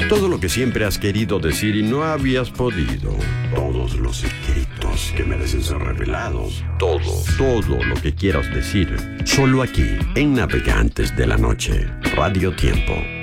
Todo lo que siempre has querido decir y no habías podido. Todos los secretos que merecen ser revelados. Todo lo que quieras decir. Solo aquí, en Navegantes de la Noche. Radio Tiempo.